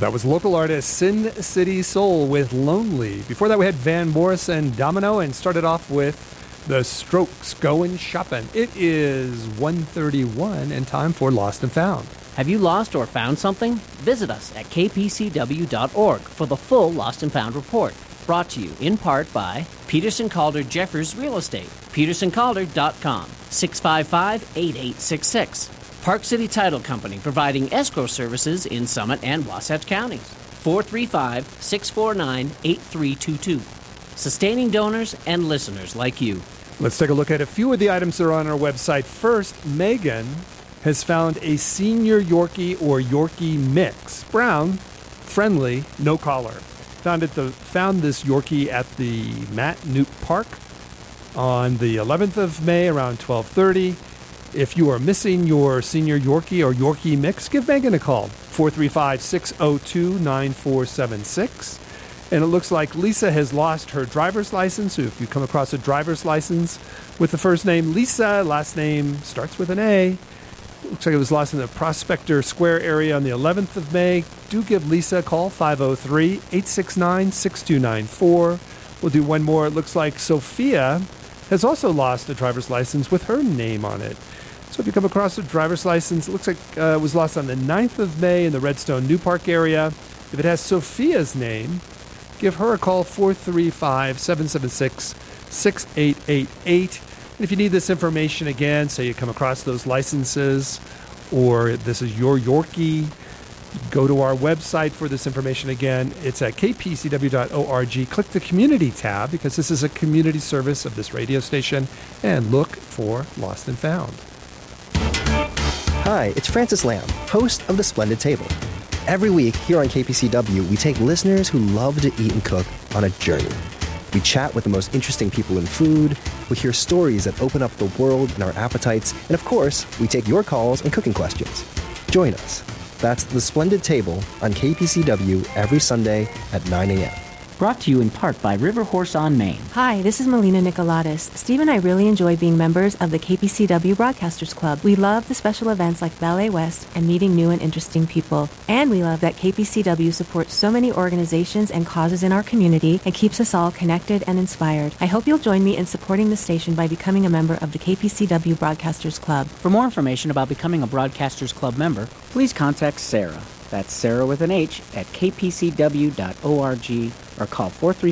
That was local artist Sin City Soul with Lonely. Before that, we had Van Morrison Domino and started off with The Strokes Goin' Shopping. It is 1:31 and time for Lost and Found. Have you lost or found something? Visit us at kpcw.org for the full Lost and Found report. Brought to you in part by Peterson Calder Jeffers Real Estate, petersoncalder.com, 655-8866. Park City Title Company, providing escrow services in Summit and Wasatch counties. 435-649-8322. Sustaining donors and listeners like you. Let's take a look at a few of the items that are on our website. First, Megan has found a senior Yorkie or Yorkie mix. Brown, friendly, no collar. Found this Yorkie at the Matt Newt Park on the 11th of May around 12:30. If you are missing your senior Yorkie or Yorkie mix, give Megan a call, 435-602-9476. And it looks like Lisa has lost her driver's license. So if you come across a driver's license with the first name Lisa, last name starts with an A, looks like it was lost in the Prospector Square area on the 11th of May, do give Lisa a call, 503-869-6294. We'll do one more. It looks like Sophia has also lost a driver's license with her name on it. So if you come across a driver's license, it looks like it was lost on the 9th of May in the Redstone New Park area. If it has Sophia's name, give her a call, 435-776-6888. And if you need this information again, say you come across those licenses or this is your Yorkie, go to our website for this information again. It's at kpcw.org. Click the Community tab because this is a community service of this radio station, and look for Lost and Found. Hi, it's Francis Lamb, host of The Splendid Table. Every week here on KPCW, we take listeners who love to eat and cook on a journey. We chat with the most interesting people in food, we hear stories that open up the world and our appetites, and of course, we take your calls and cooking questions. Join us. That's The Splendid Table on KPCW every Sunday at 9 a.m. Brought to you in part by River Horse on Main. Hi, this is Melina Nicolatis. Steve and I really enjoy being members of the KPCW Broadcasters Club. We love the special events like Ballet West and meeting new and interesting people. And we love that KPCW supports so many organizations and causes in our community and keeps us all connected and inspired. I hope you'll join me in supporting the station by becoming a member of the KPCW Broadcasters Club. For more information about becoming a Broadcasters Club member, please contact Sarah. That's Sarah with an H at kpcw.org or call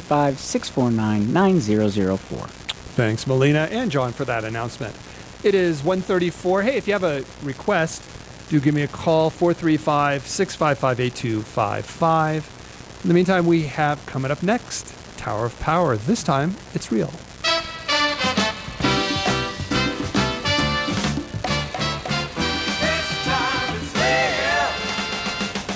435-649-9004. Thanks, Melina and John, for that announcement. It is 1:34. Hey, if you have a request, do give me a call, 435-655-8255. In the meantime, we have coming up next, Tower of Power. This time, it's real.